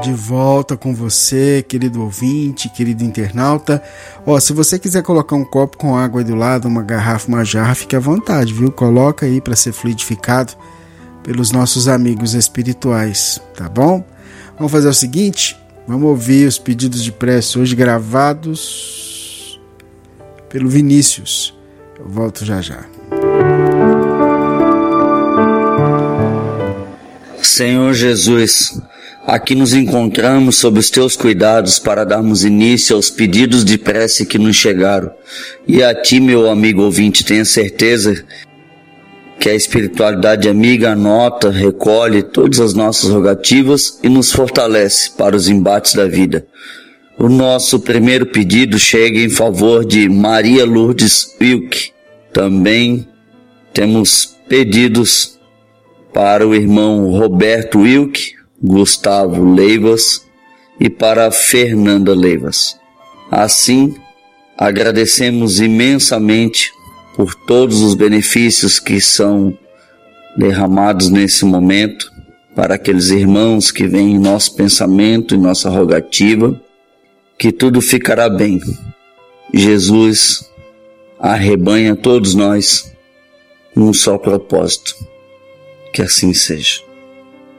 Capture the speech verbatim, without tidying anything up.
de volta com você, querido ouvinte, querido internauta. Ó, se você quiser colocar um copo com água aí do lado, uma garrafa, uma jarra, fique à vontade, viu? Coloca aí para ser fluidificado pelos nossos amigos espirituais, tá bom? Vamos fazer o seguinte, vamos ouvir os pedidos de prece hoje gravados pelo Vinícius. Eu volto já já. Senhor Jesus, aqui nos encontramos sob os teus cuidados para darmos início aos pedidos de prece que nos chegaram. E a ti, meu amigo ouvinte, tenha certeza que a espiritualidade amiga anota, recolhe todas as nossas rogativas e nos fortalece para os embates da vida. O nosso primeiro pedido chega em favor de Maria Lourdes Wilk. Também temos pedidos para o irmão Roberto Wilk, Gustavo Leivas e para Fernanda Leivas. Assim, agradecemos imensamente por todos os benefícios que são derramados nesse momento para aqueles irmãos que vêm em nosso pensamento, em nossa rogativa, que tudo ficará bem. Jesus arrebanha todos nós num só propósito. Que assim seja.